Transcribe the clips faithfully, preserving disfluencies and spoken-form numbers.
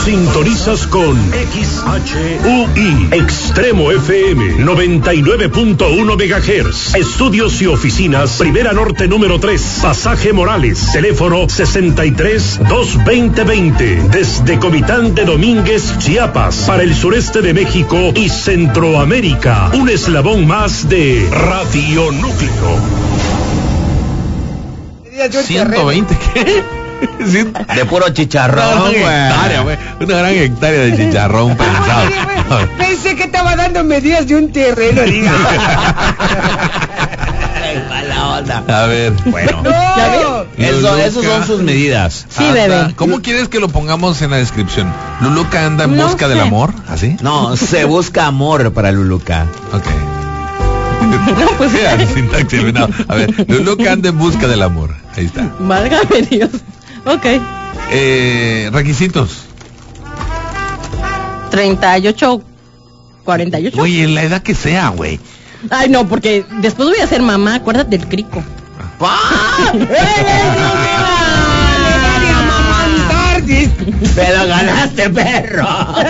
Sintonizas con X H U I Extremo F M noventa y nueve punto uno megahertz. Estudios y oficinas Primera Norte número tres, Pasaje Morales. Teléfono sesenta y tres, dos veinte veinte. Desde Comitán de Domínguez, Chiapas, para el sureste de México y Centroamérica. Un eslabón más de Radio Núcleo. ciento veinte, ¿qué? De puro chicharrón, güey. Una, una gran hectárea de chicharrón pensado. Oye, pensé que estaba dando medidas de un terreno, diga. Mala onda. A ver, bueno. No. Eso, esas son sus medidas. Sí, Anda. bebé. ¿Cómo quieres que lo pongamos en la descripción? ¿Luluca anda en No busca sé. del amor? ¿Así? No, se busca amor para Luluca. Ok. No, pues Ya, sintaxis, no. A ver, Luluca anda en busca del amor. Ahí está. válgame Dios. Ok. Eh, requisitos. treinta y ocho, cuarenta y ocho. Oye, la edad que sea, güey. Ay, no, porque después voy a ser mamá, acuérdate del crico. ¡Me lo ganaste, perro!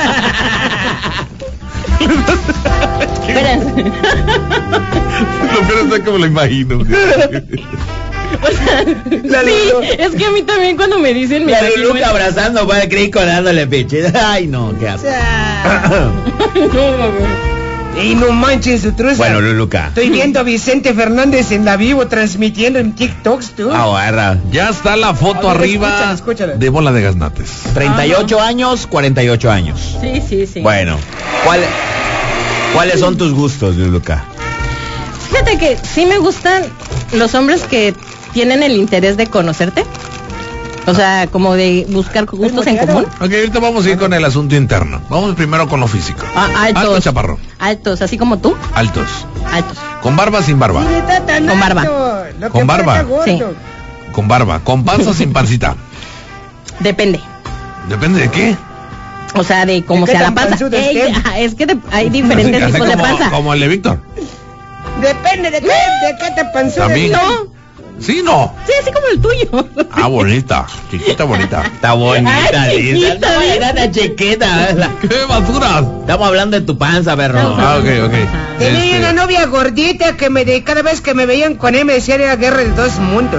Espérense. Lo peor está como lo imagino. O sea, sí, es que a mí también cuando me dicen me La imagino Luluca eso. abrazando fue el crico dándole piche. Ay, no, qué asco. No, no, Y no manches su truza. Bueno, Luluca. Estoy viendo a Vicente Fernández en la vivo transmitiendo en TikToks, tú. Ah, barra. Ya está la foto A ver, arriba escúchala, escúchala. de bola de gaznates. treinta y ocho años, cuarenta y ocho años. sí, sí, sí. Bueno, ¿cuál, ¿cuáles son tus gustos, Luluca? Fíjate que sí me gustan los hombres que tienen el interés de conocerte. O sea, como de buscar gustos en común. Ok, ahorita vamos a ir con el asunto interno. Vamos primero con lo físico. Ah, altos. Alto, chaparro. Altos, así como tú. Altos. Altos. ¿Con barba, sin barba? Sí, está tan Con barba. alto, lo Con que barba. falta gordo. Sí. Con barba. ¿Con panza, sin pancita? Depende. Depende de qué. O sea, de cómo ¿De qué sea la tan panza. panzudo Ey, esté? ajá, es que de- hay diferentes Así tipos de como, panza. como el de Víctor. Depende de qué, de qué te panzuda. También. No, Sí, no. sí, así como el tuyo. Ah, bonita. Chiquita, bonita. Está bonita, Ay, Lisa. chiquita, No, Lisa. era de chiquita. ¿verdad? ¡Qué basura! Estamos hablando de tu panza, perro. Ah, ok, ok. Tenía Este, una novia gordita que me de, cada vez que me veían con él me decían era guerra de dos mundos.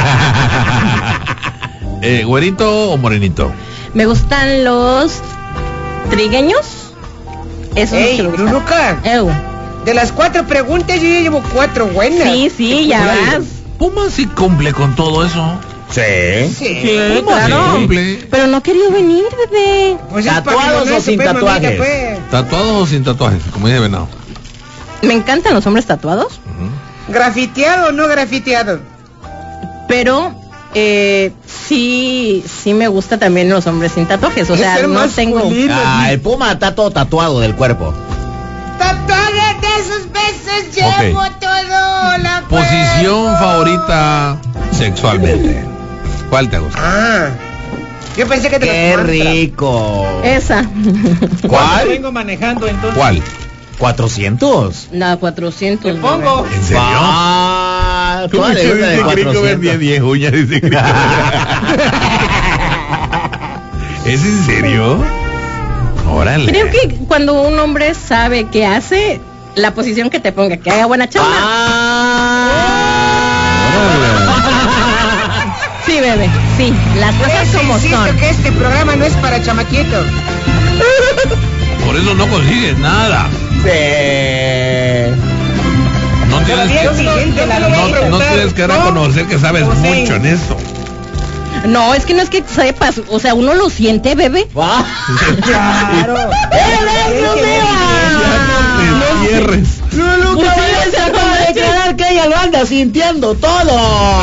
eh, ¿güerito o morenito? Me gustan los trigueños. Esos Ey, que me gustan. Luluca, Ew. de las cuatro preguntas yo ya llevo cuatro buenas. Sí, sí, ya vas. Puma sí cumple con todo eso. Sí. Sí. Sí, Puma sí claro. cumple. Pero no ha querido venir, bebé. Pues es para ¿Tatuados que no o se sin pe, mamita, tatuajes? pues. ¿Tatuado o sin tatuajes? Como dice Venado. Me encantan los hombres tatuados, Ujú. ¿Grafiteado o no grafiteado? pero eh, sí, sí me gusta también los hombres sin tatuajes. O Es sea, ser no tengo. masculino. Ah, el Puma está todo tatuado del cuerpo. Tatuajes de esos besos llevo Ok. todo la Posición cuerpo. favorita sexualmente. ¿Cuál te gusta? Ah, yo pensé que te Qué los rico. Esa. ¿Cuál? Vengo manejando entonces. ¿Cuál? ¿cuatrocientos? No, cuatrocientos. Te pongo. ¿En serio? Ah, ¿Cómo ¿cuál que es esa de dice Crico cuatrocientos? vendía diez uñas? Dice Crico. ¿Es en serio? Órale. Creo que cuando un hombre sabe qué hace, la posición que te ponga, que haga buena chamba. Ah. Sí, bebé, sí, las Por cosas eso como insisto son. que este programa no es para chamaquitos. Por eso no consigues nada. Sí. No tienes Todavía que, exigente la no, ley. no tienes que reconocer que sabes José. mucho en esto. No, es que no es que sepas, o sea, uno lo siente, bebé. Ah. Claro. No cierres. Luluca se acaba de declarar que ella lo anda sintiendo todo.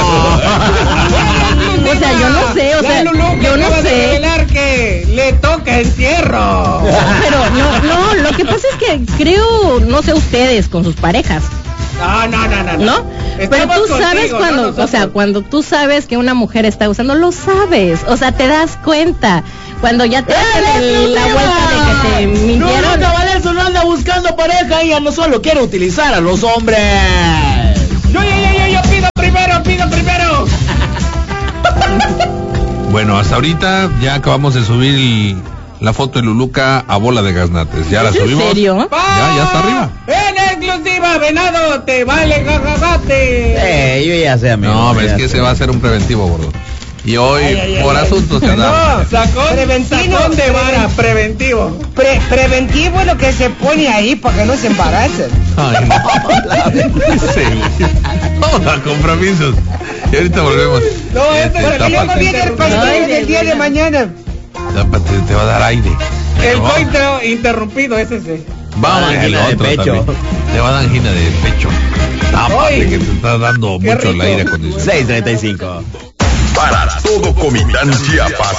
O sea, yo no sé, o sea, La Luluca yo no acaba de sé. revelar que le toca encierro. Pero no, no, lo que pasa es que creo, no sé ustedes con sus parejas, No, no, no, no. ¿no? Pero Estamos tú sabes contigo, cuando, no o nosotros. sea, cuando tú sabes que una mujer está usando, lo sabes, o sea, te das cuenta. Cuando ya te hacen el- la vuelta de que te mintieron. Luluca Valencia no anda buscando pareja, ella no solo quiere utilizar a los hombres. Yo, yo, yo, yo, yo pido primero, pido primero. Bueno, hasta ahorita ya acabamos de subir el, la foto de Luluca a bola de gaznates. ¿Ya la subimos? ¿En serio? Ya, ya está arriba. En exclusiva, venado, te vale gagagate. Eh, yo ya sé, amigo. No, es ya que sé. se va a hacer un preventivo, gordo. Y hoy, Ay, ay, por ay, asuntos de edad. No, sacón, Preventivo. sacón de vara, preventivo. Pre- preventivo es lo que se pone ahí para que no se embaracen. Ay, no. Sí, güey. Vamos a compromisos. Y ahorita volvemos. No, este es el Tápate, Luego viene el pastel Ay, del día de Dios. mañana. tápate, te va a dar aire. El Pero coito interrumpido, ese es ese. vamos Ah, el angina de otro pecho. también. Te va a dar angina de pecho. Tápate, Ay, que te está dando qué mucho el rico. aire acondicionado. seis treinta y cinco. Para todo Comitán Chiapas,